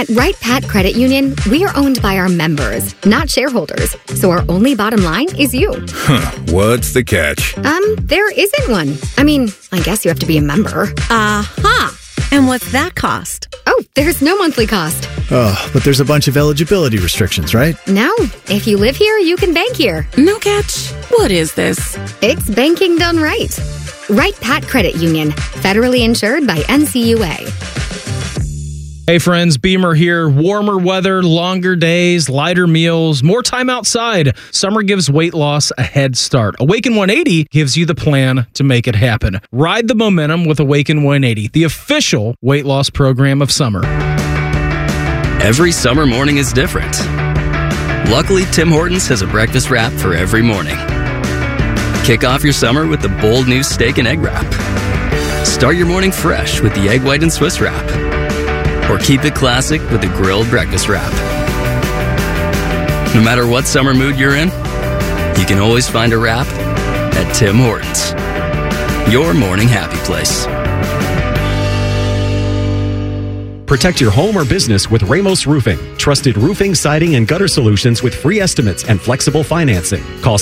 At Wright Pat Credit Union, we are owned by our members, not shareholders. So our only bottom line is you. What's the catch? There isn't one. I mean, I guess you have to be a member. Aha! And what's that cost? Oh, there's no monthly cost. Oh, but there's a bunch of eligibility restrictions, right? No. If you live here, you can bank here. No catch. What is this? It's banking done right. Wright Pat Credit Union, federally insured by NCUA. Hey friends, Beamer here. Warmer weather, longer days, lighter meals, more time outside. Summer gives weight loss a head start. Awaken 180 gives you the plan to make it happen. Ride the momentum with Awaken 180, the official weight loss program of summer. Every summer morning is different. Luckily, Tim Hortons has a breakfast wrap for every morning. Kick off your summer with the bold new steak and egg wrap. Start your morning fresh with the egg white and Swiss wrap. Or keep it classic with the grilled breakfast wrap. No matter what summer mood you're in, you can always find a wrap at Tim Hortons. Your morning happy place. Protect your home or business with Ramos Roofing. Trusted roofing, siding, and gutter solutions with free estimates and flexible financing. Call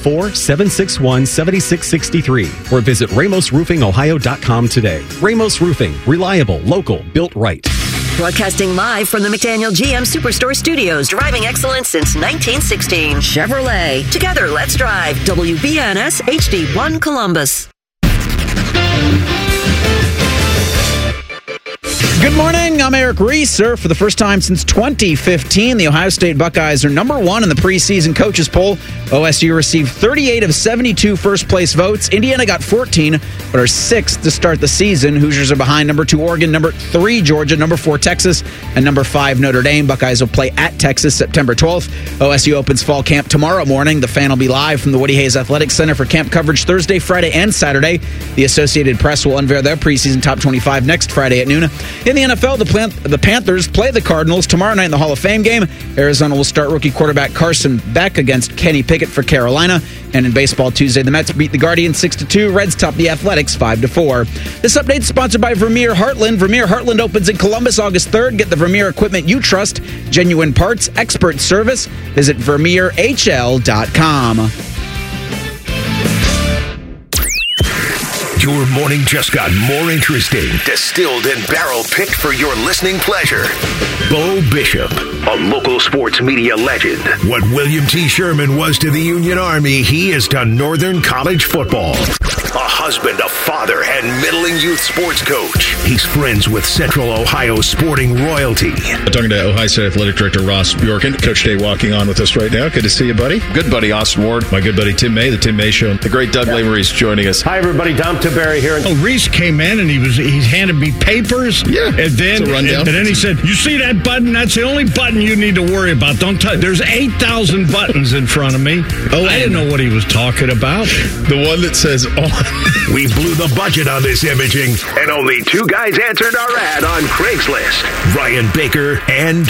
614-761-7663 or visit RamosRoofingOhio.com today. Ramos Roofing. Reliable, local, built right. Broadcasting live from the McDaniel GM Superstore Studios. Driving excellence since 1916. Chevrolet. Together, let's drive. WBNS HD1 Columbus. Good morning, I'm Eric Reeser. For the first time since 2015, the Ohio State Buckeyes are number one in the preseason coaches poll. OSU received 38 of 72 first-place votes. Indiana got 14, but are sixth to start the season. Hoosiers are behind number 2 Oregon, number 3 Georgia, number 4 Texas, and number 5 Notre Dame. Buckeyes will play at Texas September 12th. OSU opens fall camp tomorrow morning. The Fan will be live from the Woody Hayes Athletic Center for camp coverage Thursday, Friday, and Saturday. The Associated Press will unveil their preseason top 25 next Friday at noon. In the NFL, the Panthers play the Cardinals tomorrow night in the Hall of Fame game. Arizona will start rookie quarterback Carson Beck against Kenny Pickett for Carolina. And in baseball Tuesday, the Mets beat the Guardians 6-2. Reds top the Athletics 5-4. This update is sponsored by Vermeer Heartland. Vermeer Heartland opens in Columbus August 3rd. Get the Vermeer equipment you trust. Genuine parts, expert service. Visit VermeerHL.com. Your morning just got more interesting, distilled and barrel-picked for your listening pleasure. Bo Bishop, a local sports media legend. What William T. Sherman was to the Union Army, he is to Northern College football. A husband, a father, and middling youth sports coach. He's friends with Central Ohio sporting royalty. I'm talking to Ohio State Athletic Director Ross Bjorken. Coach Day walking on with us right now. Good to see you, buddy. Good buddy, Austin Ward. My good buddy, Tim May, the Tim May Show. The great Doug Lamery's joining us. Hi, everybody. Dom Tiberi here. Oh, Reese came in and he handed me papers. Yeah. And then he said, "You see that button? That's the only button you need to worry about. Don't touch. There's 8,000 buttons in front of me." Oh, I didn't know what he was talking about. The one that says on. We blew the budget on this imaging, and only 2 guys answered our ad on Craigslist. Ryan Baker and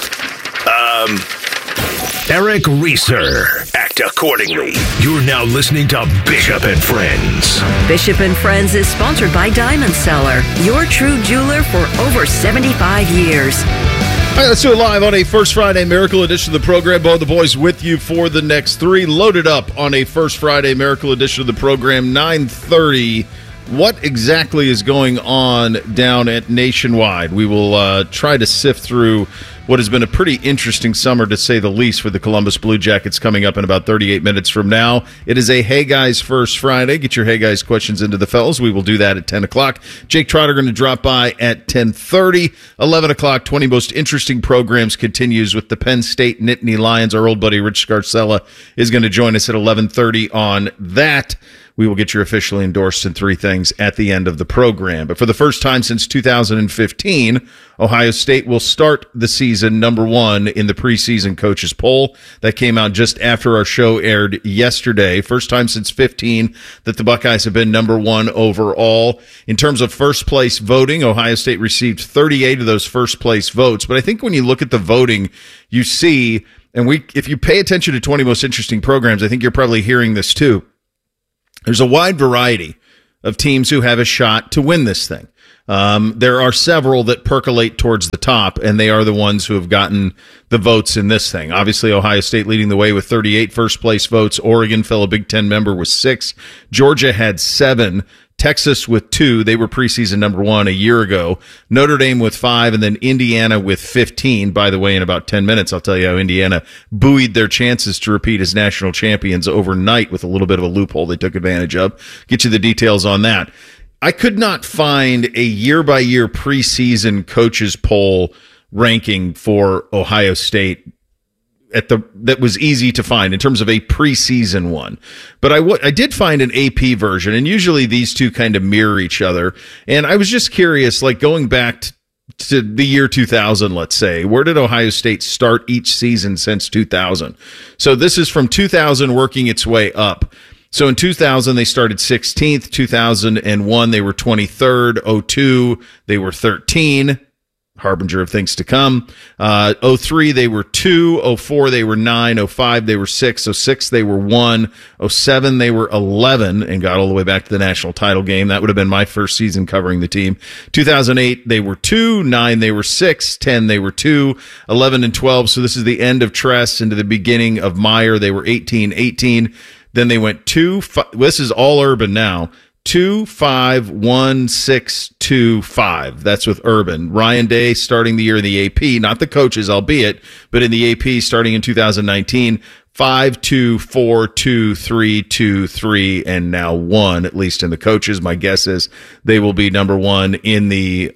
Eric Reeser. Act accordingly. You're now listening to Bishop and Friends. Bishop and Friends is sponsored by Diamond Seller, your true jeweler for over 75 years. All right, let's do it live on a First Friday Miracle Edition of the program. Both the boys with you for the next 3. Loaded up on a First Friday Miracle Edition of the program, 9:30. What exactly is going on down at Nationwide? We will try to sift through what has been a pretty interesting summer, to say the least, for the Columbus Blue Jackets coming up in about 38 minutes from now. It is a Hey Guys First Friday. Get your Hey Guys questions into the fellas. We will do that at 10 o'clock. Jake Trotter going to drop by at 10:30. 11 o'clock, 20 Most Interesting Programs continues with the Penn State Nittany Lions. Our old buddy Rich Scarcella is going to join us at 11:30 on that. We will get your officially endorsed in 3 things at the end of the program. But for the first time since 2015, Ohio State will start the season number 1 in the preseason coaches poll. That came out just after our show aired yesterday. First time since 15 that the Buckeyes have been number 1 overall. In terms of first place voting, Ohio State received 38 of those first place votes. But I think when you look at the voting, you see, and if you pay attention to 20 Most Interesting Programs, I think you're probably hearing this too. There's a wide variety of teams who have a shot to win this thing. There are several that percolate towards the top, and they are the ones who have gotten the votes in this thing. Obviously, Ohio State leading the way with 38 first-place votes. Oregon, fellow Big Ten member, with 6. Georgia had 7. Texas with 2. They were preseason number 1 a year ago. Notre Dame with 5, and then Indiana with 15. By the way, in about 10 minutes, I'll tell you how Indiana buoyed their chances to repeat as national champions overnight with a little bit of a loophole they took advantage of. Get you the details on that. I could not find a year-by-year preseason coaches poll ranking for Ohio State that was easy to find in terms of a preseason one. But I did find an AP version, and usually these two kind of mirror each other. And I was just curious, like going back to the year 2000, let's say, where did Ohio State start each season since 2000? So this is from 2000 working its way up. So in 2000, they started 16th. 2001, they were 23rd. 02, they were 13. Harbinger of things to come. 03, they were 2. 04, they were 9. 05, they were 6. 06, they were 1. 07, they were 11 and got all the way back to the national title game. That would have been my first season covering the team. 2008, they were 2. 9, they were 6. 10, they were 2. 11 and 12. So this is the end of Tress into the beginning of Meyer. They were 18. Then they went 2. This is all Urban now. 2, 5, 1, 6, 2, 5. That's with Urban. Ryan Day starting the year in the AP, not the coaches, albeit, but in the AP starting in 2019. 5, 2, 4, 2, 3, 2, 3, and now 1, at least in the coaches. My guess is they will be number 1 in the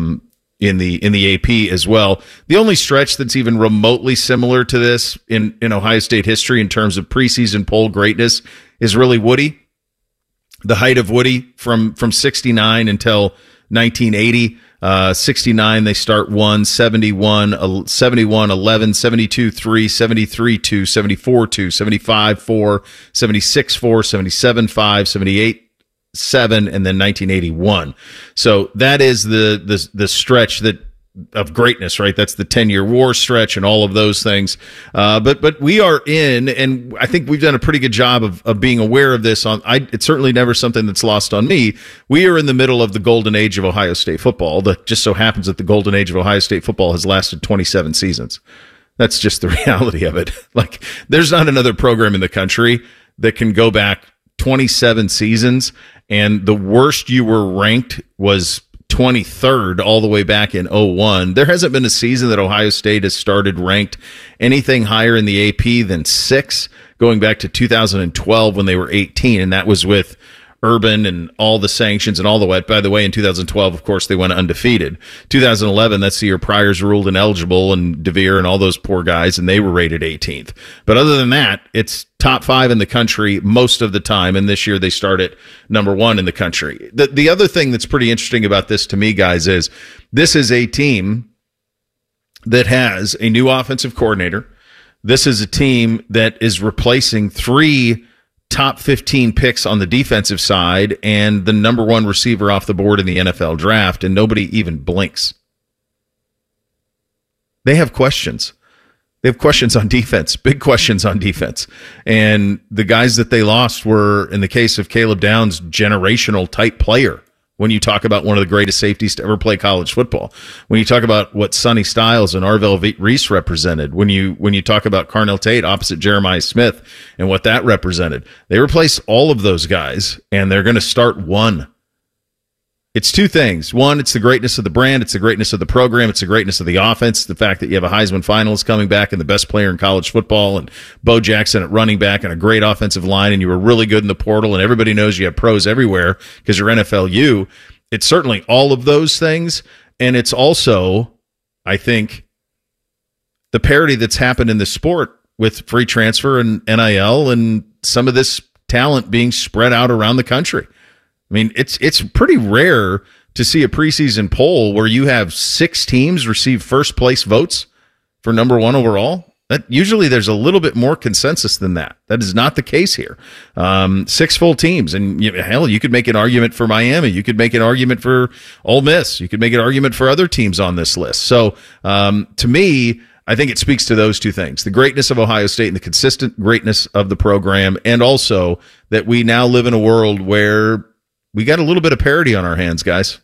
AP as well. The only stretch that's even remotely similar to this in Ohio State history in terms of preseason poll greatness is really Woody. The height of Woody from 69 until 1980. 69, they start 1, 71, 11, 72, 3, 73, 2, 74, 2, 75, 4, 76, 4, 77, 5, 78, 7, and then 1981. So that is the stretch of greatness, right? That's the 10-year war stretch and all of those things. But we are in, and I think we've done a pretty good job of being aware of this. It's certainly never something that's lost on me. We are in the middle of the golden age of Ohio State football. That just so happens that the golden age of Ohio State football has lasted 27 seasons. That's just the reality of it. Like, there's not another program in the country that can go back 27 seasons, and the worst you were ranked was 23rd all the way back in 01. There hasn't been a season that Ohio State has started ranked anything higher in the AP than 6, going back to 2012 when they were 18, and that was with Urban and all the sanctions and all the wet. By the way, in 2012, of course, they went undefeated. 2011, that's the year Pryor's ruled ineligible, and DeVere and all those poor guys, and they were rated 18th. But other than that, it's top 5 in the country most of the time, and this year they start at number 1 in the country. The other thing that's pretty interesting about this to me, guys, is this is a team that has a new offensive coordinator. This is a team that is replacing 3 top 15 picks on the defensive side and the number 1 receiver off the board in the NFL draft, and nobody even blinks. They have questions. They have questions on defense, big questions on defense. And the guys that they lost were, in the case of Caleb Downs, generational type player. When you talk about one of the greatest safeties to ever play college football, when you talk about what Sonny Styles and Arvell Reese represented, when you talk about Carnell Tate opposite Jeremiah Smith and what that represented, they replace all of those guys, and they're going to start 1. It's 2 things. 1, it's the greatness of the brand. It's the greatness of the program. It's the greatness of the offense. The fact that you have a Heisman finalist coming back and the best player in college football, and Bo Jackson at running back, and a great offensive line, and you were really good in the portal, and everybody knows you have pros everywhere because you're NFLU. It's certainly all of those things. And it's also, I think, the parity that's happened in the sport with free transfer and NIL and some of this talent being spread out around the country. I mean, it's pretty rare to see a preseason poll where you have 6 teams receive first place votes for number 1 overall. That usually there's a little bit more consensus than that. That is not the case here. 6 full teams, and hell, you could make an argument for Miami. You could make an argument for Ole Miss. You could make an argument for other teams on this list. So to me, I think it speaks to those 2 things: the greatness of Ohio State and the consistent greatness of the program, and also that we now live in a world where we got a little bit of parity on our hands, guys.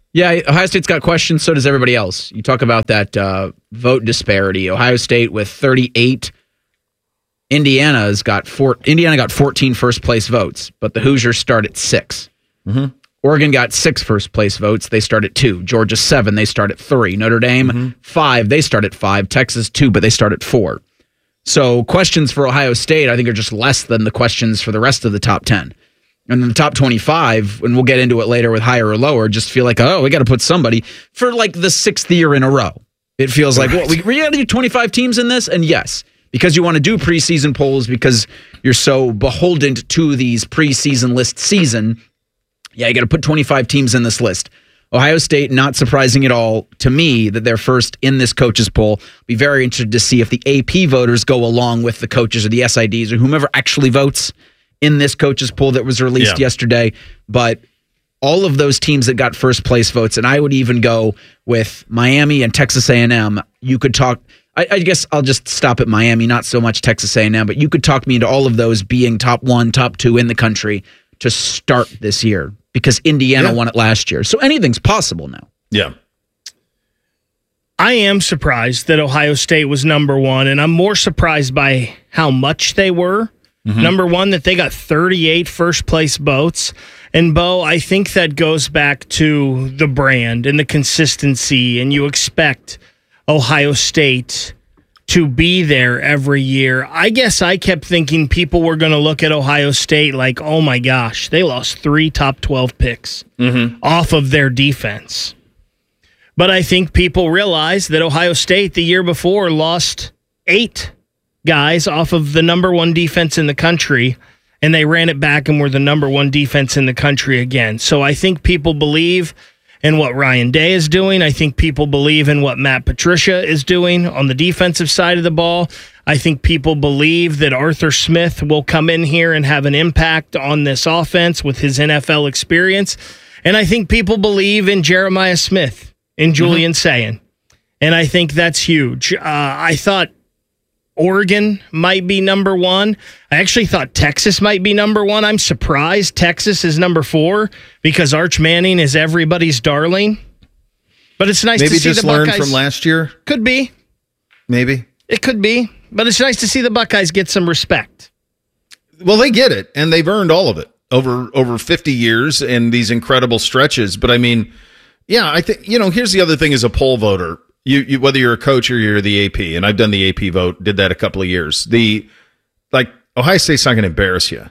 Yeah, Ohio State's got questions, so does everybody else. You talk about that vote disparity. Ohio State with 38. Indiana got 14 first-place votes, but the Hoosiers start at 6. Mm-hmm. Oregon got 6 first-place votes. They start at 2. Georgia, 7. They start at 3. Notre Dame, 5. They start at 5. Texas, 2, but they start at 4. So questions for Ohio State, I think, are just less than the questions for the rest of the top 10. And then the top 25, and we'll get into it later with higher or lower, just feel like, we got to put somebody for like the 6th year in a row. It feels like, we got to do 25 teams in this? And yes, because you want to do preseason polls because you're so beholden to these preseason list season, you got to put 25 teams in this list. Ohio State, not surprising at all to me that they're first in this coaches poll. Be very interested to see if the AP voters go along with the coaches or the SIDs or whomever actually votes in this coaches poll that was released yesterday. But all of those teams that got first place votes, and I would even go with Miami and Texas A&M. You could talk, I guess I'll just stop at Miami, not so much Texas A&M, but you could talk me into all of those being top 1, top 2 in the country to start this year because Indiana won it last year. So anything's possible now. Yeah. I am surprised that Ohio State was number 1, and I'm more surprised by how much they were. Mm-hmm. Number 1, that they got 38 first-place votes. And, Bo, I think that goes back to the brand and the consistency, and you expect Ohio State to be there every year. I guess I kept thinking people were going to look at Ohio State like, oh, my gosh, they lost 3 top 12 picks off of their defense. But I think people realize that Ohio State the year before lost 8 guys off of the number 1 defense in the country, and they ran it back and were the number 1 defense in the country again. So I think people believe in what Ryan Day is doing. I think people believe in what Matt Patricia is doing on the defensive side of the ball. I think people believe that Arthur Smith will come in here and have an impact on this offense with his NFL experience. And I think people believe in Jeremiah Smith and Julian Sayin. And I think that's huge. I thought Oregon might be number 1. I actually thought Texas might be number 1. I'm surprised Texas is number 4 because Arch Manning is everybody's darling. But it's nice to see the Buckeyes. Maybe just learn from last year? Could be. Maybe. It could be. But it's nice to see the Buckeyes get some respect. Well, they get it, and they've earned all of it over 50 years and these incredible stretches. But, I mean, I think, here's the other thing as a poll voter. You whether you're a coach or you're the AP, and I've done the AP vote, did that a couple of years. Ohio State's not going to embarrass you.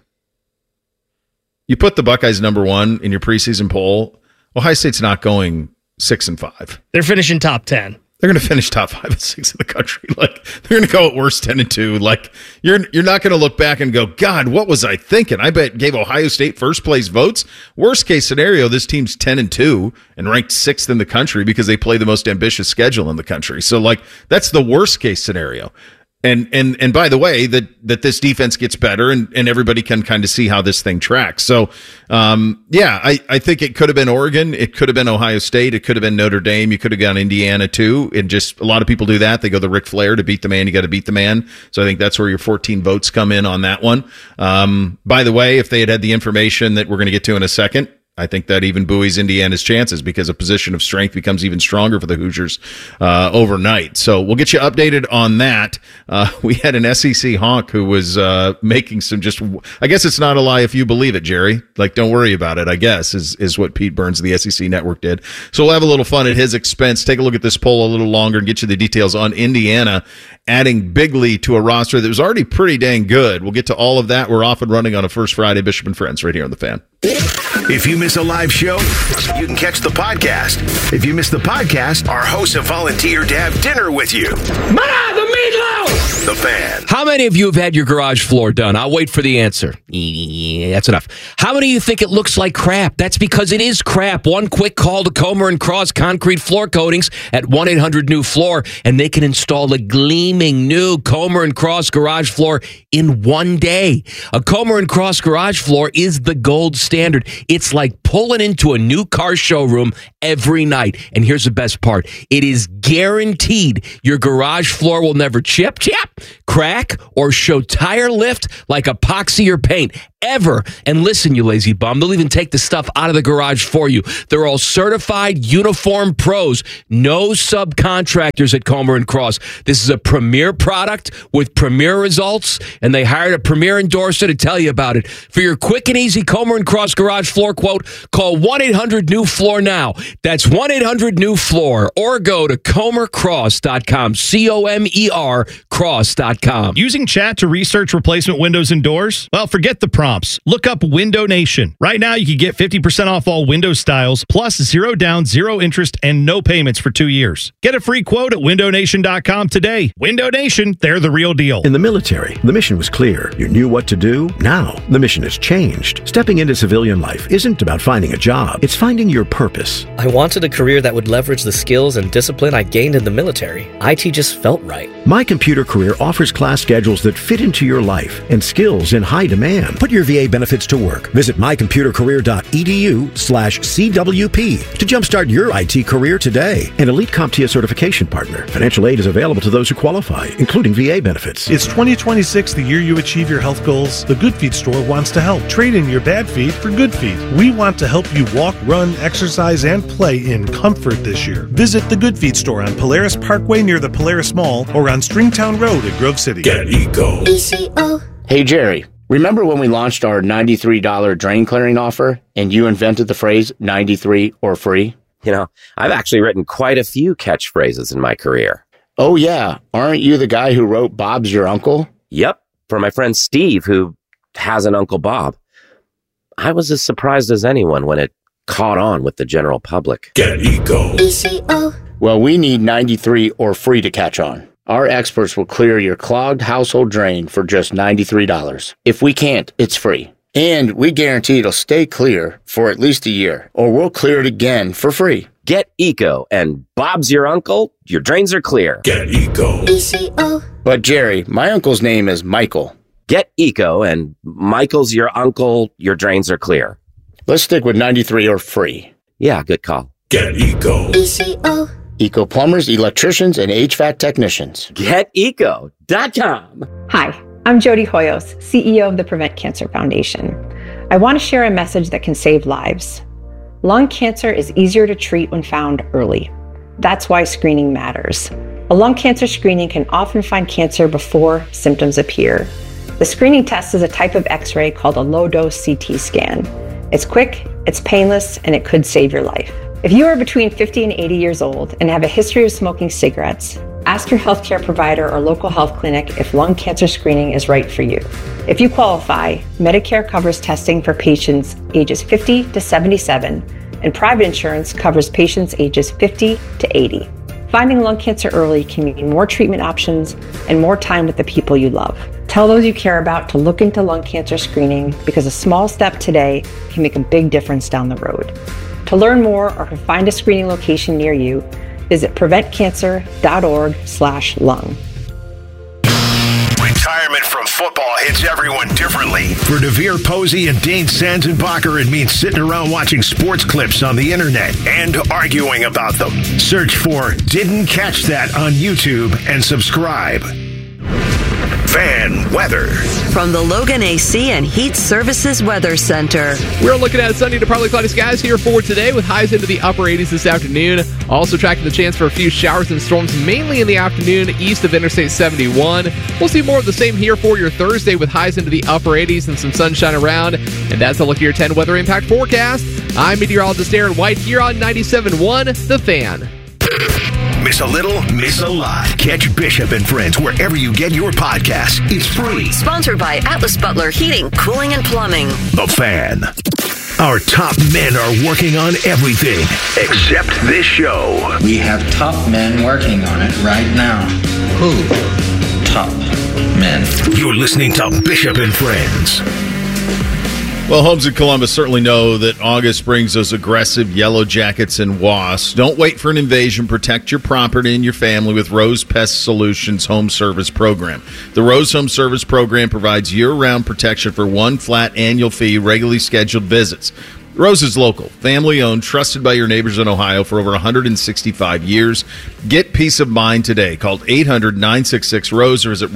You put the Buckeyes number 1 in your preseason poll, Ohio State's not going 6-5. They're finishing top 10. They're going to finish top 5 and 6 in the country. They're going to go at worst 10-2. You're not going to look back and go, God, what was I thinking? I bet gave Ohio State first place votes. Worst case scenario, this team's 10-2 and ranked 6th in the country because they play the most ambitious schedule in the country. So that's the worst case scenario. And by the way, that this defense gets better and everybody can kind of see how this thing tracks. So, I think it could have been Oregon. It could have been Ohio State. It could have been Notre Dame. You could have gone Indiana too. And just a lot of people do that. They go the Ric Flair to beat the man. You got to beat the man. So I think that's where your 14 votes come in on that one. By the way, if they had the information that we're going to get to in a second, I think that even buoys Indiana's chances because a position of strength becomes even stronger for the Hoosiers overnight. So we'll get you updated on that. We had an SEC honk who was making some I guess it's not a lie if you believe it, Jerry. Don't worry about it, I guess, is what Pete Burns of the SEC Network did. So we'll have a little fun at his expense. Take a look at this poll a little longer and get you the details on Indiana adding Bigley to a roster that was already pretty dang good. We'll get to all of that. We're off and running on a First Friday, Bishop and Friends, right here on The Fan. If you miss a live show, you can catch the podcast. If you miss the podcast, our hosts have volunteered to have dinner with you. The meatloaf! The Fan. How many of you have had your garage floor done? I'll wait for the answer. That's enough. How many of you think it looks like crap? That's because it is crap. One quick call to Comer and Cross Concrete Floor Coatings at 1-800-NEW-FLOOR, and they can install a gleaming new Comer and Cross garage floor in one day. A Comer and Cross garage floor is the gold standard. It's like pulling into a new car showroom every night. And here's the best part. It is guaranteed your garage floor will never chip, crack, or show tire lift like epoxy or paint. ever. And listen, you lazy bum, they'll even take the stuff out of the garage for you. They're all certified uniform pros. No subcontractors at Comer & Cross. This is a premier product with premier results, and they hired a premier endorser to tell you about it. For your quick and easy Comer & Cross garage floor quote, call 1-800-NEW-FLOOR now. That's 1-800-NEW-FLOOR, or go to comercross.com, COMER cross.com. Using chat to research replacement windows and doors? Well, forget the prompts. Look up Window Nation. Right now, you can get 50% off all window styles, plus 0 down, 0 interest, and no payments for 2 years. Get a free quote at windownation.com today. Window Nation, they're the real deal. In the military, the mission was clear. You knew what to do. Now, the mission has changed. Stepping into civilian life isn't about finding a job. It's finding your purpose. I wanted a career that would leverage the skills and discipline I gained in the military. IT just felt right. My Computer Career offers class schedules that fit into your life and skills in high demand. Put your VA benefits to work. Visit mycomputercareer.edu/CWP to jumpstart your IT career today. An Elite CompTIA certification partner. Financial aid is available to those who qualify, including VA benefits. It's 2026, the year you achieve your health goals. The Good Feet store wants to help. Trade in your bad feet for good feet. We want to help you walk, run, exercise, and play in comfort this year. Visit the Good Feet store on Polaris Parkway near the Polaris Mall or on Stringtown Road at Grove City. Get Eco. ECO. Hey, Jerry. Remember when we launched our $93 drain clearing offer and you invented the phrase 93 or free? You know, I've actually written quite a few catchphrases in my career. Oh, yeah. Aren't you the guy who wrote Bob's Your Uncle? Yep. For my friend Steve, who has an Uncle Bob. I was as surprised as anyone when it caught on with the general public. Get Eco. ECO. Well, we need 93 or free to catch on. Our experts will clear your clogged household drain for just $93. If we can't, it's free. And we guarantee it'll stay clear for at least a year, or we'll clear it again for free. Get Eco, and Bob's your uncle, your drains are clear. Get Eco. ECO. But Jerry, my uncle's name is Michael. Get Eco, and Michael's your uncle, your drains are clear. Let's stick with 93 or free. Yeah, good call. Get Eco. ECO. Eco plumbers, electricians, and HVAC technicians. GetEco.com. Hi, I'm Jody Hoyos, CEO of the Prevent Cancer Foundation. I want to share a message that can save lives. Lung cancer is easier to treat when found early. That's why screening matters. A lung cancer screening can often find cancer before symptoms appear. The screening test is a type of X-ray called a low-dose CT scan. It's quick, it's painless, and it could save your life. If you are between 50 and 80 years old and have a history of smoking cigarettes, ask your healthcare provider or local health clinic if lung cancer screening is right for you. If you qualify, Medicare covers testing for patients ages 50 to 77, and private insurance covers patients ages 50 to 80. Finding lung cancer early can mean more treatment options and more time with the people you love. Tell those you care about to look into lung cancer screening, because a small step today can make a big difference down the road. To learn more or to find a screening location near you, visit preventcancer.org/lung. Retirement from football hits everyone differently. For Devere Posey and Dane Sanzenbacher, it means sitting around watching sports clips on the internet and arguing about them. Search for Didn't Catch That on YouTube and subscribe. Fan weather. From the Logan AC and Heat Services Weather Center. We're looking at sunny to partly cloudy skies here for today, with highs into the upper 80s this afternoon. Also tracking the chance for a few showers and storms, mainly in the afternoon east of Interstate 71. We'll see more of the same here for your Thursday, with highs into the upper 80s and some sunshine around. And that's a look at your 10 weather impact forecast. I'm meteorologist Aaron White here on 97.1 The Fan. Miss a little, miss a lot. Catch Bishop and Friends wherever you get your podcasts. It's free. Sponsored by Atlas Butler Heating, Cooling, and Plumbing. The Fan. Our top men are working on everything except this show. We have top men working on it right now. Who? Top men. You're listening to Bishop and Friends. Well, homes in Columbus certainly know that August brings those aggressive yellow jackets and wasps. Don't wait for an invasion. Protect your property and your family with Rose Pest Solutions Home Service Program. The Rose Home Service Program provides year-round protection for one flat annual fee, regularly scheduled visits. Rose is local, family-owned, trusted by your neighbors in Ohio for over 165 years. Get peace of mind today. Call 800-966-ROSE or visit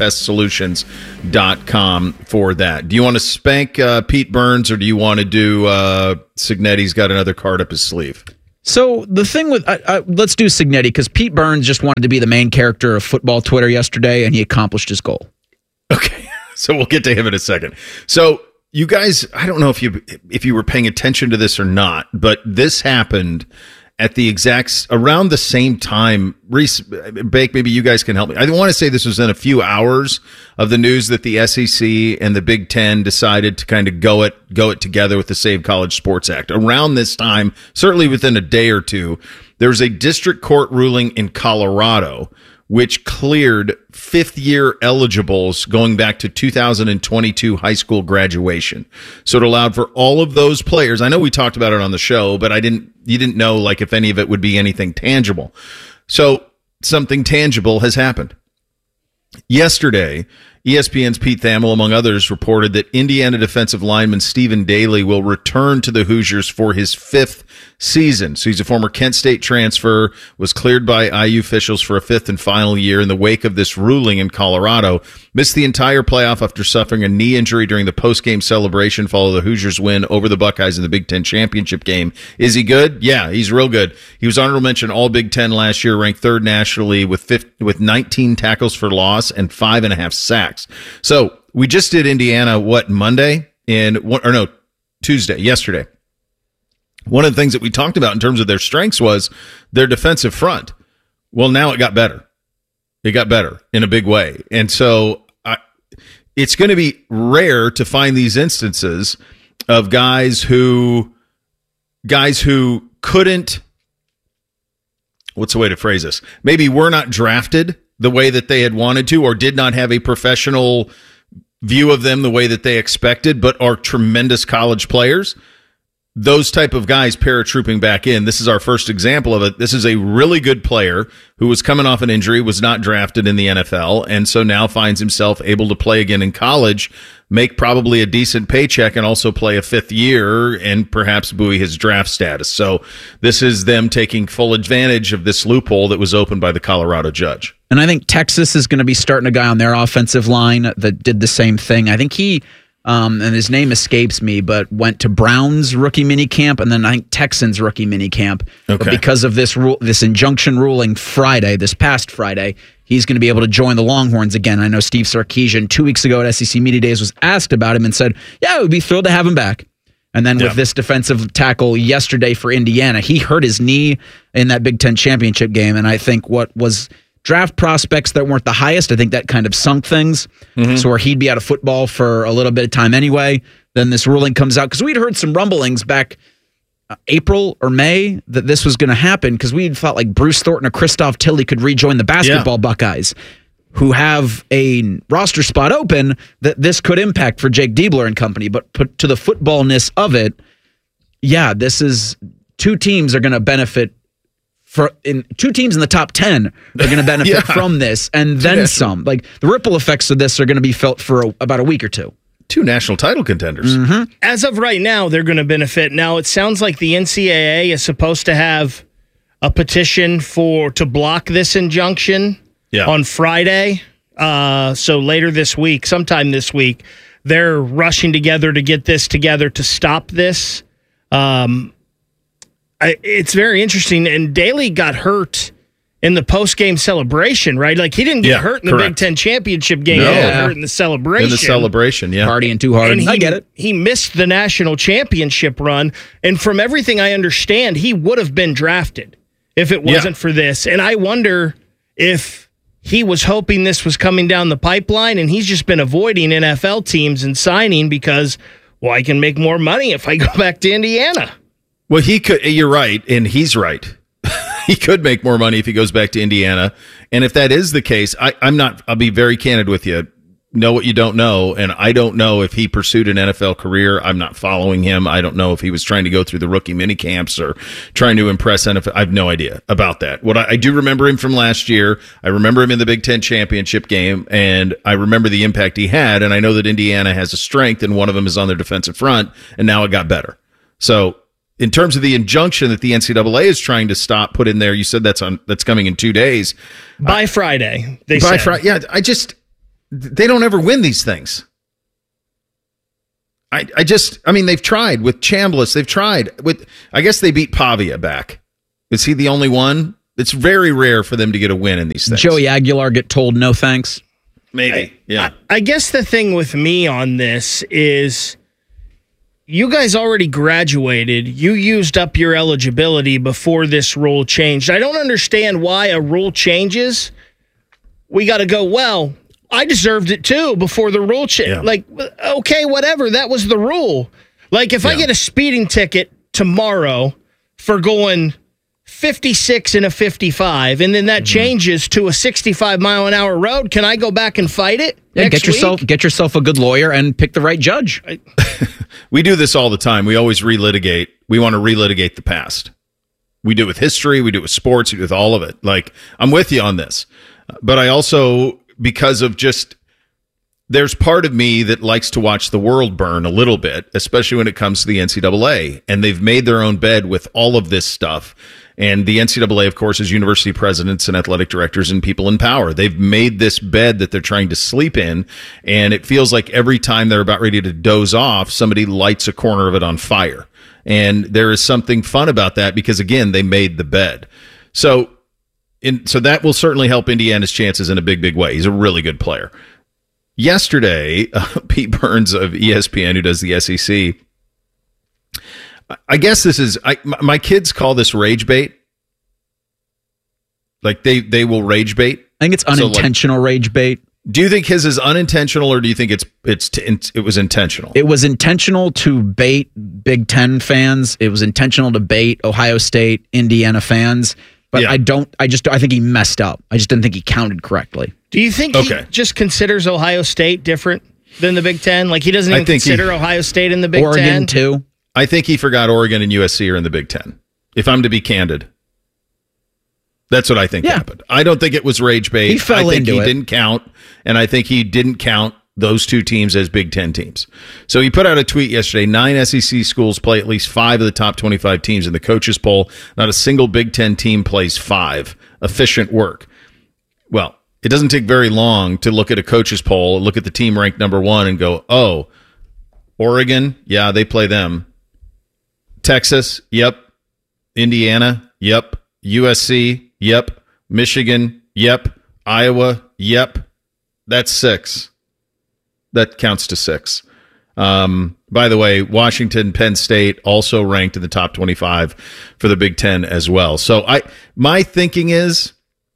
rosepestsolutions.com for that. Do you want to spank Pete Burns, or do you want to do Cignetti's got another card up his sleeve? So the thing with let's do Cignetti, because Pete Burns just wanted to be the main character of football Twitter yesterday, and he accomplished his goal. Okay, so we'll get to him in a second. So you guys, I don't know if you were paying attention to this or not, but this happened at the around the same time. Reese, Bake, maybe you guys can help me. I want to say this was in a few hours of the news that the SEC and the Big Ten decided to kind of go it together with the Save College Sports Act. Around this time, certainly within a day or two, there was a district court ruling in Colorado which cleared fifth-year eligibles going back to 2022 high school graduation. So it allowed for all of those players. I know we talked about it on the show, but you didn't know like if any of it would be anything tangible. So something tangible has happened. Yesterday, ESPN's Pete Thamel, among others, reported that Indiana defensive lineman Stephen Daly will return to the Hoosiers for his fifth season. So he's a former Kent State transfer, was cleared by IU officials for a fifth and final year in the wake of this ruling in Colorado. Missed the entire playoff after suffering a knee injury during the post-game celebration following the Hoosiers' win over the Buckeyes in the Big Ten championship game. Is he good? Yeah, he's real good. He was honorable mention All Big Ten last year, ranked third nationally with 19 tackles for loss and 5.5 sacks. So we just did Indiana, Monday? Tuesday, yesterday. One of the things that we talked about in terms of their strengths was their defensive front. Well, now it got better. It got better in a big way. And so it's going to be rare to find these instances of guys who couldn't, what's the way to phrase this? Maybe were not drafted the way that they had wanted to, or did not have a professional view of them the way that they expected, but are tremendous college players. Those type of guys paratrooping back in. This is our first example of it. This is a really good player who was coming off an injury, was not drafted in the NFL, and so now finds himself able to play again in college, make probably a decent paycheck, and also play a fifth year and perhaps buoy his draft status. So this is them taking full advantage of this loophole that was opened by the Colorado judge. And I think Texas is going to be starting a guy on their offensive line that did the same thing. I think he... and his name escapes me, but went to Brown's rookie minicamp and then I think Texans rookie minicamp. Okay. But because of this injunction ruling this past Friday, he's going to be able to join the Longhorns again. I know Steve Sarkisian 2 weeks ago at SEC Media Days was asked about him and said, yeah, we'd be thrilled to have him back. And then with this defensive tackle yesterday for Indiana, he hurt his knee in that Big Ten championship game. And I think what was draft prospects that weren't the highest, I think that kind of sunk things. Mm-hmm. So where he'd be out of football for a little bit of time anyway. Then this ruling comes out, because we'd heard some rumblings back April or May that this was going to happen, because we'd thought like Bruce Thornton or Christoph Tilley could rejoin the basketball Buckeyes, who have a roster spot open, that this could impact for Jake Diebler and company. But put to the footballness of it, this is two teams are going to benefit. Two teams in the top 10 are going to benefit from this, and then some. Like the ripple effects of this are going to be felt for about a week or two. Two national title contenders. Mm-hmm. As of right now, they're going to benefit. Now, it sounds like the NCAA is supposed to have a petition to block this injunction on Friday. So later this week, sometime this week, they're rushing together to get this together to stop this. It's very interesting, and Daly got hurt in the post-game celebration, right? Like, he didn't get hurt in the Big Ten championship game. No. He got hurt in the celebration. In the celebration, Partying too hard. And I get it. He missed the national championship run, and from everything I understand, he would have been drafted if it wasn't for this. And I wonder if he was hoping this was coming down the pipeline, and he's just been avoiding NFL teams and signing because, I can make more money if I go back to Indiana. Well, he could. You're right, and he's right. He could make more money if he goes back to Indiana. And if that is the case, I'll be very candid with you. Know what you don't know, and I don't know if he pursued an NFL career. I'm not following him. I don't know if he was trying to go through the rookie mini camps or trying to impress NFL. I have no idea about that. What I do remember him from last year, I remember him in the Big Ten championship game, and I remember the impact he had, and I know that Indiana has a strength, and one of them is on their defensive front, and now it got better. So in terms of the injunction that the NCAA is trying to put in there, you said that's coming in 2 days. By Friday, they by said. Friday, yeah. They don't ever win these things. I mean, they've tried with Chambliss. They've tried with, I guess they beat Pavia back. Is he the only one? It's very rare for them to get a win in these things. Joey Aguilar get told no thanks? Maybe, yeah. I guess the thing with me on this is you guys already graduated. You used up your eligibility before this rule changed. I don't understand why a rule changes. We got to go, well, I deserved it too before the rule change. Yeah. Like, okay, whatever. That was the rule. Like, if I get a speeding ticket tomorrow for going 56 and a 55, and then that changes to a 65-mile-an-hour road, can I go back and fight it? Yeah, get yourself a good lawyer and pick the right judge. We do this all the time. We always relitigate. We want to relitigate the past. We do it with history. We do it with sports. We do it with all of it. Like, I'm with you on this. But I also, because of just, there's part of me that likes to watch the world burn a little bit, especially when it comes to the NCAA. And they've made their own bed with all of this stuff. And the NCAA, of course, is university presidents and athletic directors and people in power. They've made this bed that they're trying to sleep in. And it feels like every time they're about ready to doze off, somebody lights a corner of it on fire. And there is something fun about that because, again, they made the bed. So that will certainly help Indiana's chances in a big, big way. He's a really good player. Yesterday, Pete Burns of ESPN, who does the SEC, I guess this is, my kids call this rage bait. Like they will rage bait. I think it's unintentional rage bait. Do you think his is unintentional, or do you think it was intentional? It was intentional to bait Big Ten fans. It was intentional to bait Ohio State, Indiana fans. But I think he messed up. I just didn't think he counted correctly. Do you think he just considers Ohio State different than the Big Ten? Like, he doesn't even consider Ohio State in the Big Ten? Oregon, too? I think he forgot Oregon and USC are in the Big Ten, if I'm to be candid. That's what I think happened. I don't think it was rage bait. He fell into it. He didn't count, and I think he didn't count those two teams as Big Ten teams. So he put out a tweet yesterday. 9 SEC schools play at least 5 of the top 25 teams in the coaches poll. Not a single Big Ten team plays 5. Efficient work. Well, it doesn't take very long to look at a coaches poll, look at the team ranked number 1 and go, oh, Oregon, yeah, they play them. Texas, yep. Indiana, yep. USC, yep. Michigan, yep. Iowa, yep. That's 6. That counts to 6. By the way, Washington, Penn State also ranked in the top 25 for the Big Ten as well. So my thinking is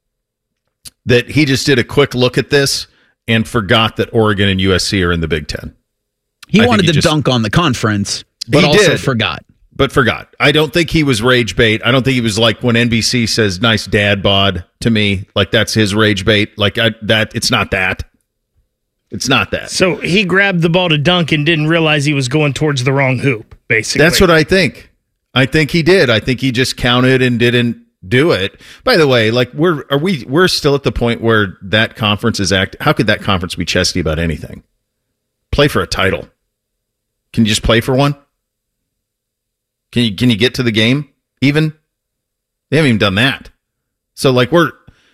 that he just did a quick look at this and forgot that Oregon and USC are in the Big Ten. He wanted to dunk on the conference, but also forgot. But forgot. I don't think he was rage bait. I don't think he was like when NBC says nice dad bod to me, like that's his rage bait. Like it's not that. It's not that. So he grabbed the ball to dunk and didn't realize he was going towards the wrong hoop, basically. That's what I think. I think he did. I think he just counted and didn't do it. By the way, like we're still at the point where that conference is how could that conference be chesty about anything? Play for a title. Can you just play for one? Can you get to the game even? They haven't even done that. So like we're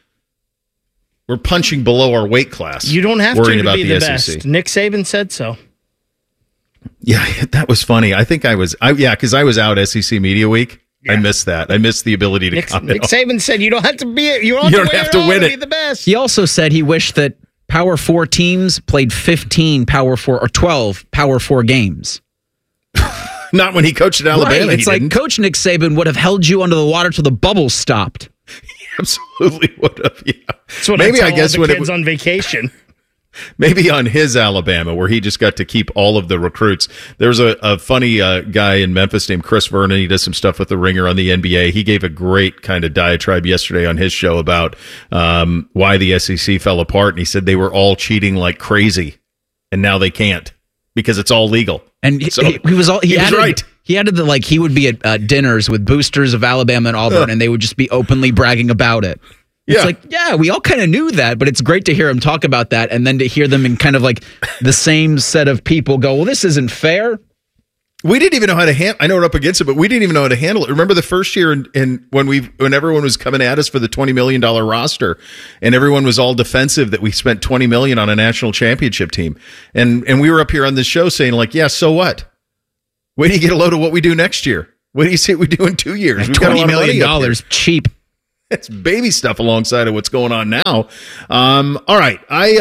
punching below our weight class. You don't have to be the best. Nick Saban said so. Yeah, that was funny. I think because I was out SEC Media Week. Yeah. I missed that. I missed the ability to comment. Nick Saban said you don't have to be. You don't have to win it. Be the best. He also said he wished that Power 4 teams played 15 Power 4 or 12 Power 4 games. Not when he coached at Alabama. Right. It's like Coach Nick Saban would have held you under the water till the bubbles stopped. He absolutely would have. Yeah. That's what I guess all the kids on vacation. Maybe on his Alabama, where he just got to keep all of the recruits. There was a funny guy in Memphis named Chris Vernon. He does some stuff with the Ringer on the NBA. He gave a great kind of diatribe yesterday on his show about why the SEC fell apart. And he said they were all cheating like crazy, and now they can't because it's all legal. And he was right. He added that he would be at dinners with boosters of Alabama and Auburn, and they would just be openly bragging about it. It's we all kind of knew that, but it's great to hear him talk about that, and then to hear them in kind of like the same set of people go, well, this isn't fair. We didn't even know how to handle. I know we're up against it, but we didn't even know how to handle it. Remember the first year, when everyone was coming at us for the $20 million roster, and everyone was all defensive that we spent $20 million on a national championship team, and we were up here on this show saying like, yeah, so what? Wait till you get a load of what we do next year. What do you say we do in 2 years? We've got $20 million cheap. It's baby stuff alongside of what's going on now. All right,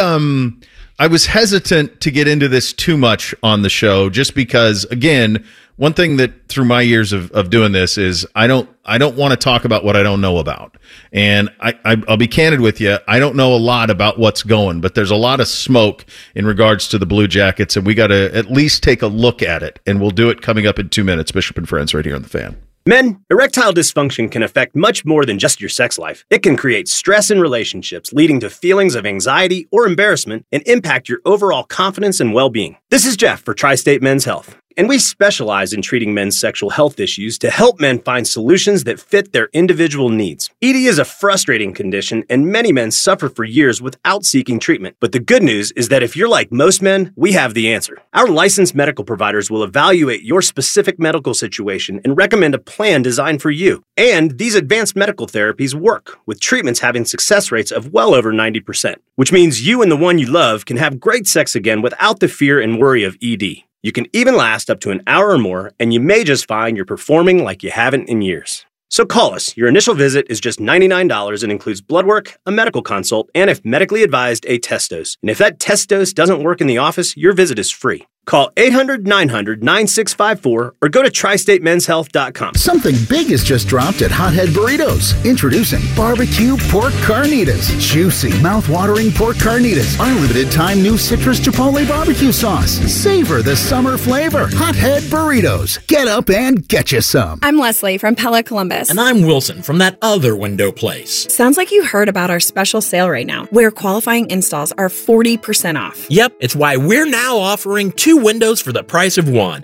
I was hesitant to get into this too much on the show just because, again, one thing that through my years of doing this is I don't want to talk about what I don't know about. And I'll be candid with you. I don't know a lot about what's going, but there's a lot of smoke in regards to the Blue Jackets, and we got to at least take a look at it. And we'll do it coming up in 2 minutes. Bishop and Friends right here on The Fan. Men, erectile dysfunction can affect much more than just your sex life. It can create stress in relationships, leading to feelings of anxiety or embarrassment, and impact your overall confidence and well-being. This is Jeff for Tri-State Men's Health, and we specialize in treating men's sexual health issues to help men find solutions that fit their individual needs. ED is a frustrating condition, and many men suffer for years without seeking treatment. But the good news is that if you're like most men, we have the answer. Our licensed medical providers will evaluate your specific medical situation and recommend a plan designed for you. And these advanced medical therapies work, with treatments having success rates of well over 90%, which means you and the one you love can have great sex again without the fear and worry of ED. You can even last up to an hour or more, and you may just find you're performing like you haven't in years. So call us. Your initial visit is just $99 and includes blood work, a medical consult, and if medically advised, a test dose. And if that test dose doesn't work in the office, your visit is free. Call 800-900-9654 or go to tristatemenshealth.com. Something big has just dropped at Hothead Burritos. Introducing barbecue pork carnitas. Juicy, mouth-watering pork carnitas. Our limited-time new citrus chipotle barbecue sauce. Savor the summer flavor. Hothead Burritos. Get up and get you some. I'm Leslie from Pella Columbus. And I'm Wilson from that other window place. Sounds like you heard about our special sale right now, where qualifying installs are 40% off. Yep, it's why we're now offering 2 windows for the price of 1.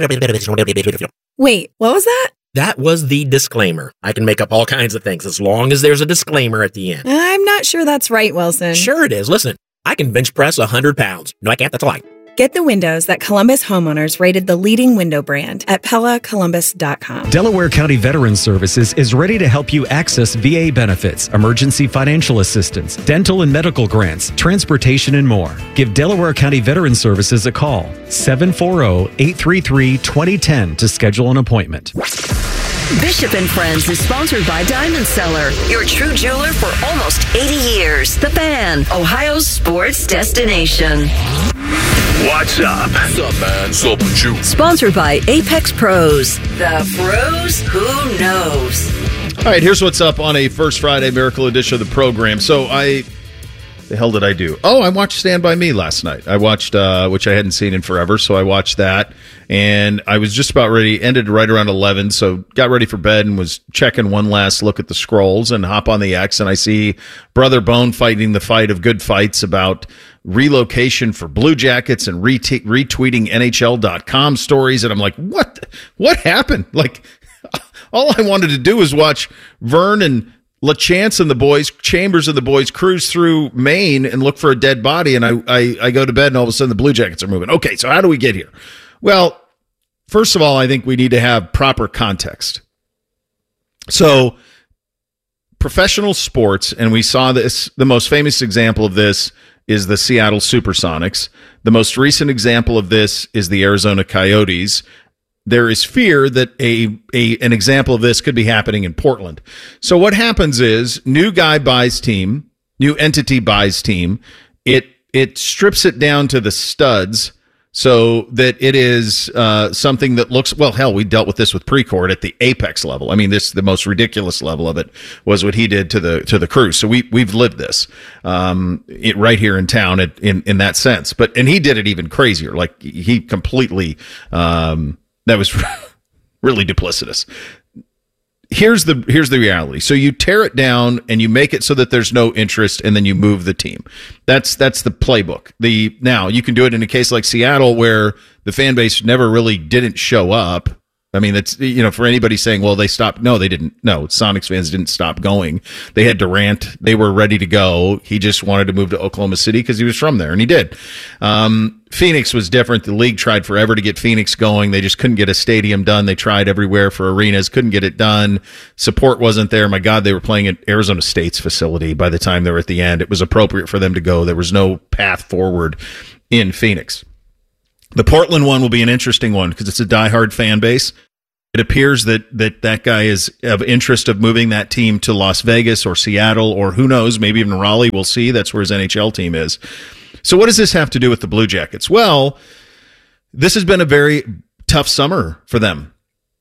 Wait, what was that? That was the disclaimer. I can make up all kinds of things as long as there's a disclaimer at the end. I'm not sure that's right, Wilson. Sure it is. Listen, I can bench press 100 pounds. No, I can't. That's a lie. Get the windows that Columbus homeowners rated the leading window brand at PellaColumbus.com. Delaware County Veterans Services is ready to help you access VA benefits, emergency financial assistance, dental and medical grants, transportation, and more. Give Delaware County Veterans Services a call, 740-833-2010 to schedule an appointment. Bishop and Friends is sponsored by Diamond Seller, your true jeweler for almost 80 years. The Fan, Ohio's sports destination. What's up? What's up, man? What's up with you? Sponsored by Apex Pros. The pros who knows. All right, here's what's up on a First Friday Miracle edition of the program. So the hell did I do? Oh, I watched Stand By Me last night. I watched, which I hadn't seen in forever, so I watched that. And I was just about ready, ended right around 11, so got ready for bed and was checking one last look at the scrolls and hop on the X, and I see Brother Bone fighting the fight of good fights about relocation for Blue Jackets and retweeting NHL.com stories, and I'm like, what happened? Like, all I wanted to do was watch Vern and LaChance and the boys, Chambers and the boys, cruise through Maine and look for a dead body, and I go to bed, and all of a sudden the Blue Jackets are moving. Okay, so how do we get here? Well, first of all, I think we need to have proper context. So, professional sports, and we saw this, the most famous example of this is the Seattle Supersonics. The most recent example of this is the Arizona Coyotes. There is fear that an example of this could be happening in Portland. So what happens is new guy buys team, new entity buys team. It strips it down to the studs so that it is something that looks, well, hell, we dealt with this with Precourt at the apex level. I mean, the most ridiculous level of it was what he did to the crew. So we've lived this right here in town in that sense. And he did it even crazier. Like he completely that was really duplicitous. Here's the reality. So you tear it down and you make it so that there's no interest, and then you move the team. That's the playbook. Now you can do it in a case like Seattle where the fan base never really didn't show up. I mean, it's, for anybody saying, well, they stopped. No, they didn't. No, Sonics fans didn't stop going. They had Durant. They were ready to go. He just wanted to move to Oklahoma City because he was from there, and he did. Phoenix was different. The league tried forever to get Phoenix going. They just couldn't get a stadium done. They tried everywhere for arenas, couldn't get it done. Support wasn't there. My God, they were playing at Arizona State's facility by the time they were at the end. It was appropriate for them to go. There was no path forward in Phoenix. The Portland one will be an interesting one because it's a diehard fan base. It appears that guy is of interest of moving that team to Las Vegas or Seattle or who knows, maybe even Raleigh. We'll see. That's where his NHL team is. So what does this have to do with the Blue Jackets? Well, this has been a very tough summer for them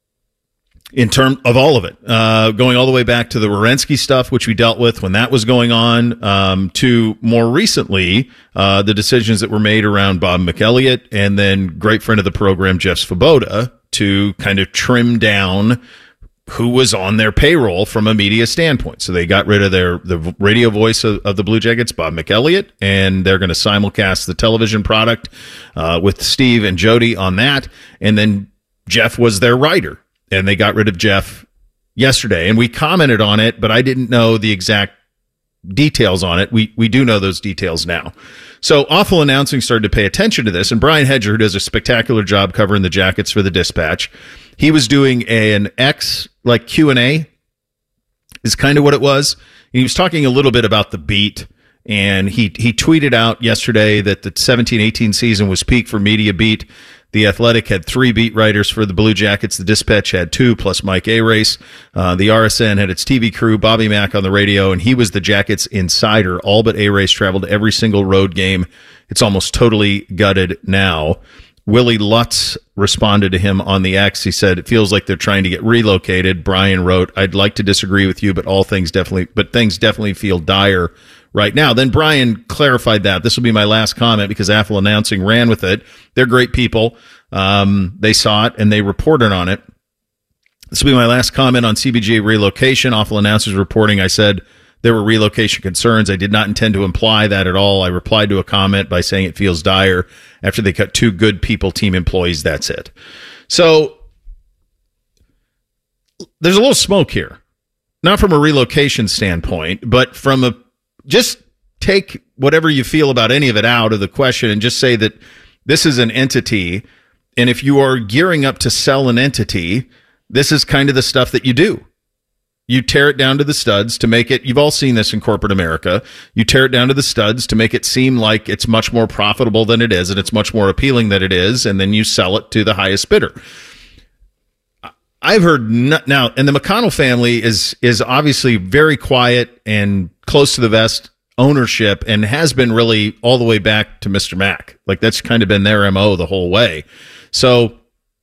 in terms of all of it, going all the way back to the Werenski stuff, which we dealt with when that was going on, to more recently, the decisions that were made around Bob McElligott and then great friend of the program, Jeff Svoboda, to kind of trim down who was on their payroll from a media standpoint. So they got rid of the radio voice of the Blue Jackets, Bob McElligott, and they're going to simulcast the television product with Steve and Jody on that. And then Jeff was their writer, and they got rid of Jeff yesterday. And we commented on it, but I didn't know the exact details on it. We do know those details now. So Awful Announcing started to pay attention to this, and Brian Hedger, who does a spectacular job covering the Jackets for the Dispatch, he was doing an Q&A is kind of what it was. He was talking a little bit about the beat, and he tweeted out yesterday that the 17-18 season was peak for media beat. The Athletic had 3 beat writers for the Blue Jackets. The Dispatch had 2, plus Mike Arace. The RSN had its TV crew, Bobby Mack on the radio, and he was the Jackets insider. All but Arace traveled to every single road game. It's almost totally gutted now. Willie Lutz responded to him on the X. He said, it feels like they're trying to get relocated. Brian wrote, I'd like to disagree with you, but things definitely feel dire right now. Then Brian clarified that. This will be my last comment because Awful Announcing ran with it. They're great people. They saw it and they reported on it. This will be my last comment on CBJ relocation. Awful Announcers reporting, I said there were relocation concerns. I did not intend to imply that at all. I replied to a comment by saying it feels dire after they cut 2 good people team employees. That's it. So there's a little smoke here, not from a relocation standpoint, but from just take whatever you feel about any of it out of the question and just say that this is an entity. And if you are gearing up to sell an entity, this is kind of the stuff that you do. You tear it down to the studs to make it, you've all seen this in corporate America. You tear it down to the studs to make it seem like it's much more profitable than it is and it's much more appealing than it is. And then you sell it to the highest bidder. I've heard now, and the McConnell family is obviously very quiet and close to the vest ownership and has been really all the way back to Mr. Mack. Like that's kind of been their MO the whole way. So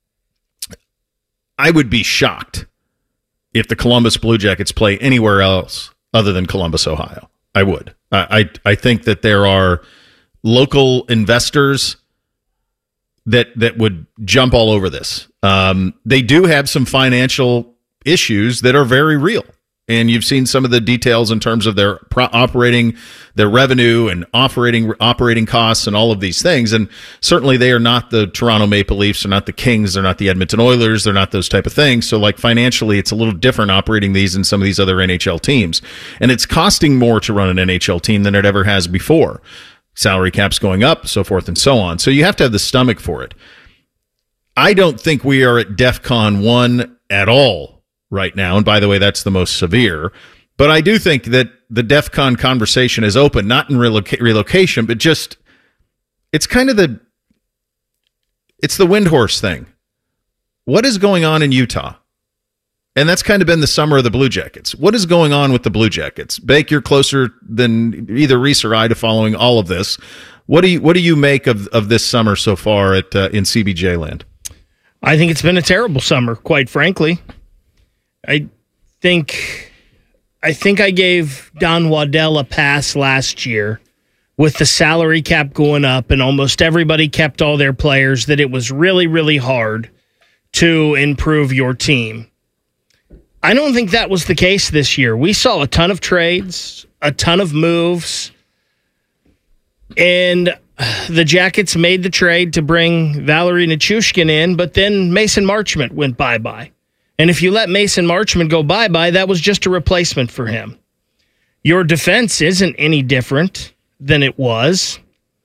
I would be shocked if the Columbus Blue Jackets play anywhere else other than Columbus, Ohio. I would. I think that there are local investors that would jump all over this. They do have some financial issues that are very real. And you've seen some of the details in terms of their operating, their revenue and operating costs and all of these things. And certainly they are not the Toronto Maple Leafs, they're not the Kings, they're not the Edmonton Oilers, they're not those type of things. So like financially, it's a little different operating these than some of these other NHL teams. And it's costing more to run an NHL team than it ever has before. Salary cap's going up, so forth and so on. So you have to have the stomach for it. I don't think we are at DEFCON 1 at all right now. And by the way, that's the most severe. But I do think that the DEFCON conversation is open, not in relocation, but just, it's kind of the Windhorse thing. What is going on in Utah? And that's kind of been the summer of the Blue Jackets. What is going on with the Blue Jackets? Bake, you're closer than either Reese or I to following all of this. What do you make of this summer so far in CBJ land? I think it's been a terrible summer, quite frankly. I think I gave Don Waddell a pass last year with the salary cap going up and almost everybody kept all their players, that it was really, really hard to improve your team. I don't think that was the case this year. We saw a ton of trades, a ton of moves, and the Jackets made the trade to bring Valerie Nichushkin in, but then Mason Marchment went bye-bye. And if you let Mason Marchment go bye-bye, that was just a replacement for him. Your defense isn't any different than it was.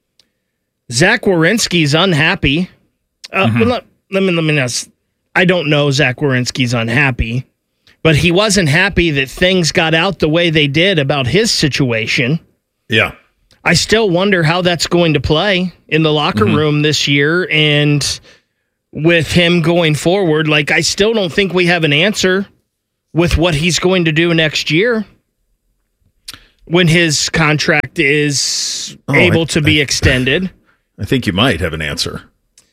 Zach Werenski's unhappy. Let me know. I don't know Zach Werenski's unhappy, but he wasn't happy that things got out the way they did about his situation. Yeah. I still wonder how that's going to play in the locker room this year and with him going forward. Like, I still don't think we have an answer with what he's going to do next year when his contract is able to be extended. I think you might have an answer.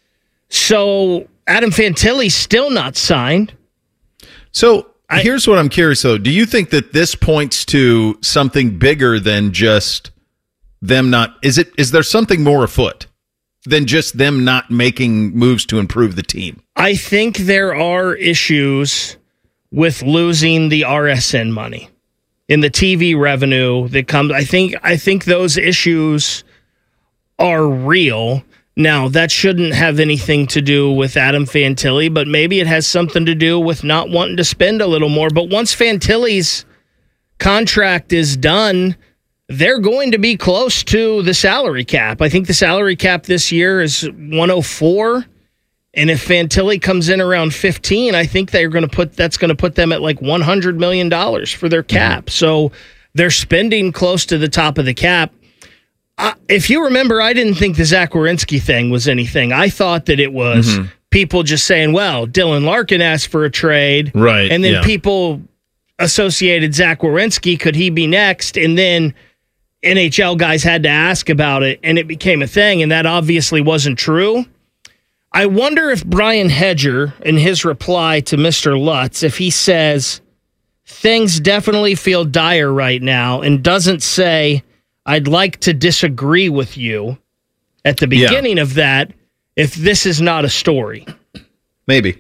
So Adam Fantilli's still not signed. So here's what I'm curious, though. Do you think that this points to something bigger than just them not? Is there something more afoot than just them not making moves to improve the team? I think there are issues with losing the RSN money in the TV revenue that comes. I think those issues are real. Now, that shouldn't have anything to do with Adam Fantilli, but maybe it has something to do with not wanting to spend a little more. But once Fantilli's contract is done, they're going to be close to the salary cap. I think the salary cap this year is 104. And if Fantilli comes in around 15, I think that's going to put them at like $100 million for their cap. So they're spending close to the top of the cap. If you remember, I didn't think the Zach Werenski thing was anything. I thought that it was people just saying, well, Dylan Larkin asked for a trade. Right. And then people associated Zach Werenski. Could he be next? And then NHL guys had to ask about it, and it became a thing, and that obviously wasn't true. I wonder if Brian Hedger, in his reply to Mr. Lutz, if he says, things definitely feel dire right now, and doesn't say, I'd like to disagree with you at the beginning of that, if this is not a story. Maybe.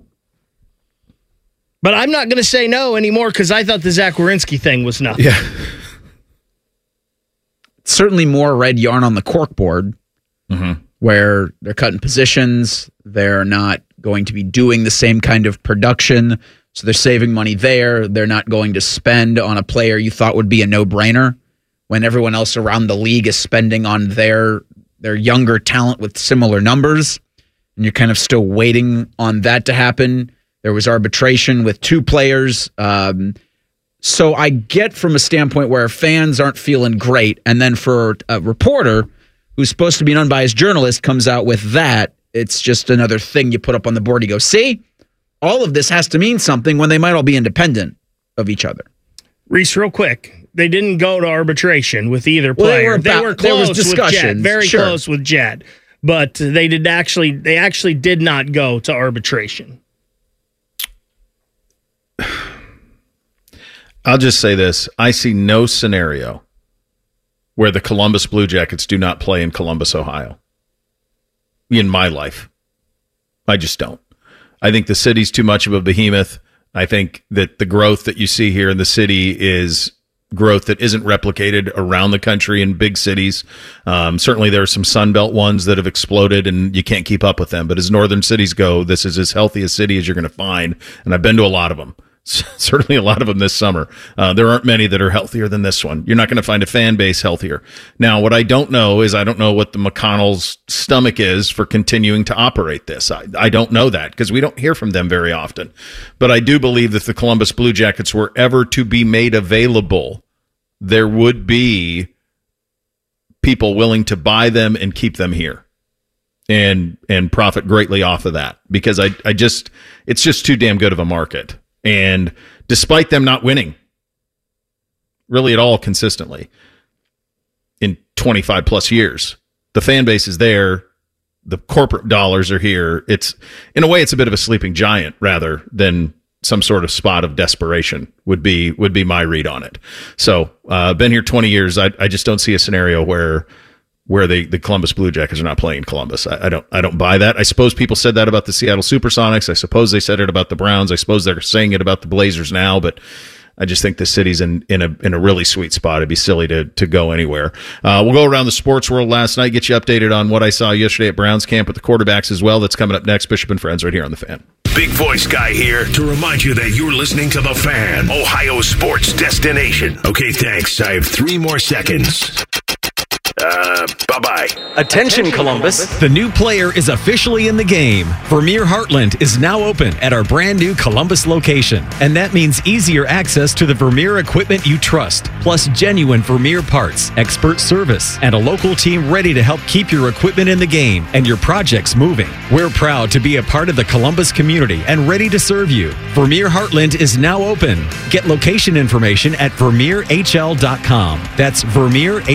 But I'm not going to say no anymore because I thought the Zach Werenski thing was nothing. Yeah. Certainly more red yarn on the corkboard where they're cutting positions. They're not going to be doing the same kind of production. So they're saving money there. They're not going to spend on a player you thought would be a no-brainer when everyone else around the league is spending on their younger talent with similar numbers. And you're kind of still waiting on that to happen. There was arbitration with 2 players. So I get from a standpoint where fans aren't feeling great, and then for a reporter who's supposed to be an unbiased journalist comes out with that, it's just another thing you put up on the board. You go, see, all of this has to mean something when they might all be independent of each other. Reese, real quick, they didn't go to arbitration with either player. They were close with Jet, very close with Jet, but they actually did not go to arbitration. I'll just say this. I see no scenario where the Columbus Blue Jackets do not play in Columbus, Ohio. In my life. I just don't. I think the city's too much of a behemoth. I think that the growth that you see here in the city is growth that isn't replicated around the country in big cities. Certainly there are some Sunbelt ones that have exploded and you can't keep up with them. But as northern cities go, this is as healthy a city as you're going to find. And I've been to a lot of them. Certainly a lot of them this summer. There aren't many that are healthier than this one. You're not going to find a fan base healthier. Now, what I don't know is I don't know what the McConnell's stomach is for continuing to operate this. I don't know that because we don't hear from them very often. But I do believe that if the Columbus Blue Jackets were ever to be made available, there would be people willing to buy them and keep them here and profit greatly off of that because it's just too damn good of a market. And despite them not winning really at all consistently in 25 plus years, the fan base is there. The corporate dollars are here. It's in a way, it's a bit of a sleeping giant rather than some sort of spot of desperation would be my read on it. So been here 20 years. I just don't see a scenario where the Columbus Blue Jackets are not playing Columbus. I don't buy that. I suppose people said that about the Seattle Supersonics. I suppose they said it about the Browns. I suppose they're saying it about the Blazers now, but I just think the city's in a really sweet spot. It'd be silly to go anywhere. We'll go around the sports world last night, get you updated on what I saw yesterday at Browns camp with the quarterbacks as well. That's coming up next. Bishop and Friends right here on The Fan. Big voice guy here to remind you that you're listening to The Fan, Ohio sports destination. Okay, thanks. I have 3 more seconds. Bye-bye. Attention, Columbus. The new player is officially in the game. Vermeer Heartland is now open at our brand new Columbus location. And that means easier access to the Vermeer equipment you trust, plus genuine Vermeer parts, expert service, and a local team ready to help keep your equipment in the game and your projects moving. We're proud to be a part of the Columbus community and ready to serve you. Vermeer Heartland is now open. Get location information at VermeerHL.com. That's Vermeer